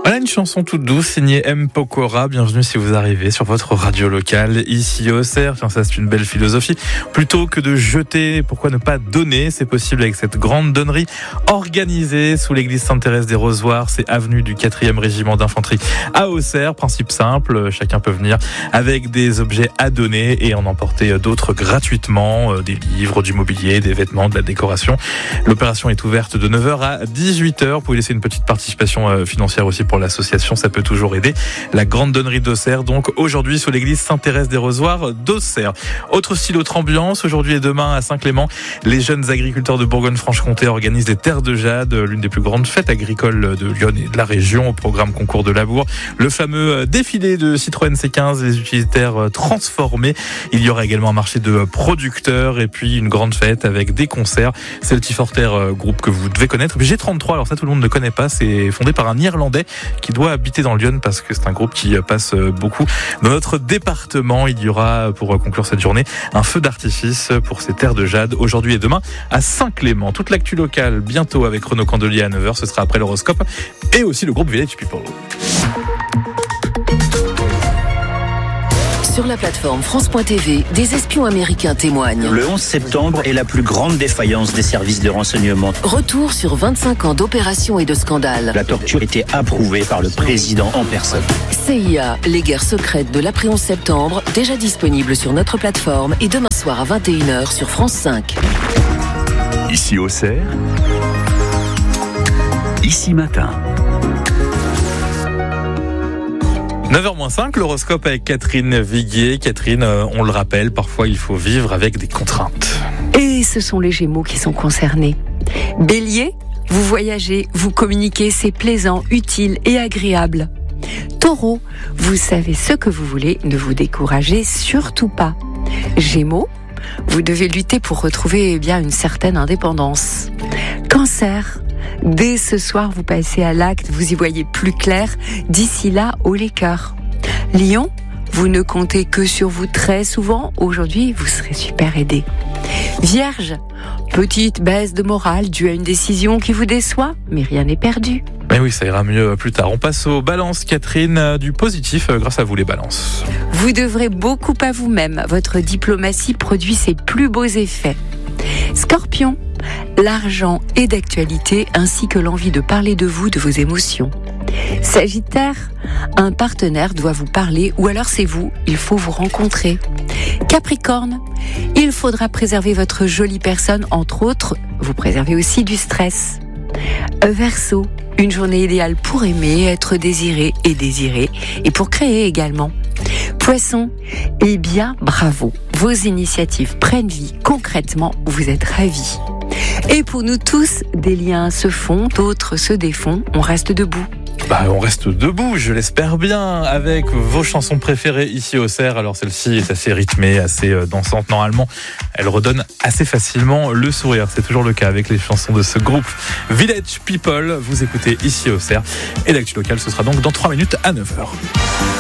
Voilà une chanson toute douce signée M. Pokora. Bienvenue si vous arrivez sur votre radio locale ici au Auxerre. Tiens, ça c'est une belle philosophie. Plutôt que de jeter, pourquoi ne pas donner? C'est possible avec cette grande donnerie organisée sous l'église Sainte-Thérèse des Rosoirs. C'est avenue du 4e régiment d'infanterie à Auxerre. Principe simple, chacun peut venir avec des objets à donner et en emporter d'autres gratuitement. Des livres, du mobilier, des vêtements, de la décoration. L'opération est ouverte de 9h à 18h. Vous pouvez laisser une petite participation financière aussi pour l'association, ça peut toujours aider. La grande donnerie d'Auxerre, donc aujourd'hui sous l'église Sainte-Thérèse des Rosoirs d'Auxerre. Autre style, autre ambiance, aujourd'hui et demain à Saint-Clément, les jeunes agriculteurs de Bourgogne-Franche-Comté organisent les Terres de Jade, l'une des plus grandes fêtes agricoles de Lyon et de la région, au programme concours de labour. Le fameux défilé de Citroën C15, les utilitaires transformés. Il y aura également un marché de producteurs et puis une grande fête avec des concerts. C'est le T-Forter, groupe que vous devez connaître. G33, alors ça tout le monde ne connaît pas, c'est fondé par un Irlandais qui doit habiter dans Lyon parce que c'est un groupe qui passe beaucoup dans notre département. Il y aura, pour conclure cette journée, un feu d'artifice pour ces Terres de Jade aujourd'hui et demain à Saint-Clément. Toute l'actu locale bientôt avec Renaud Candelier à 9h, ce sera après l'horoscope et aussi le groupe Village People. Sur la plateforme France.tv, des espions américains témoignent. Le 11 septembre est la plus grande défaillance des services de renseignement. Retour sur 25 ans d'opérations et de scandales. La torture était approuvée par le président en personne. CIA, les guerres secrètes de l'après 11 septembre, déjà disponible sur notre plateforme et demain soir à 21h sur France 5. Ici Auxerre, ici matin. 9h-5, l'horoscope avec Catherine Viguier. Catherine, on le rappelle, parfois il faut vivre avec des contraintes. Et ce sont les Gémeaux qui sont concernés. Bélier, vous voyagez, vous communiquez, c'est plaisant, utile et agréable. Taureau, vous savez ce que vous voulez, ne vous découragez surtout pas. Gémeaux, vous devez lutter pour retrouver une certaine indépendance. Cancer, dès ce soir, vous passez à l'acte, vous y voyez plus clair. D'ici là, haut les cœurs. Lion, vous ne comptez que sur vous très souvent. Aujourd'hui, vous serez super aidé. Vierge, petite baisse de morale due à une décision qui vous déçoit, mais rien n'est perdu. Mais oui, ça ira mieux plus tard. On passe aux balances, Catherine, du positif grâce à vous les balances. Vous devrez beaucoup à vous-même. Votre diplomatie produit ses plus beaux effets. Scorpion, l'argent est d'actualité ainsi que l'envie de parler de vous, de vos émotions. Sagittaire, un partenaire doit vous parler ou alors c'est vous, il faut vous rencontrer. Capricorne, il faudra préserver votre jolie personne, entre autres, vous préservez aussi du stress. Verseau, une journée idéale pour aimer, être désiré et pour créer également. Poisson, eh bien bravo, vos initiatives prennent vie, concrètement vous êtes ravis. Et pour nous tous, des liens se font, d'autres se défont, on reste debout. On reste debout, je l'espère bien, avec vos chansons préférées ici au Auxerre. Alors celle-ci est assez rythmée, assez dansante. Normalement, elle redonne assez facilement le sourire. C'est toujours le cas avec les chansons de ce groupe Village People. Vous écoutez ici au Auxerre. Et l'actu locale, ce sera donc dans 3 minutes à 9h.